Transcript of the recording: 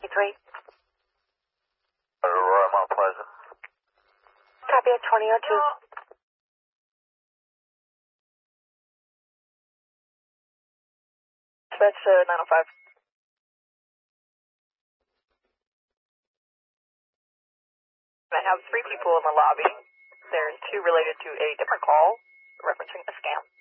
953. Aurora, Mount Pleasant. Copy at 2002. That's 905. I have 3 people in the lobby. There's 2 related to a different call referencing a scam.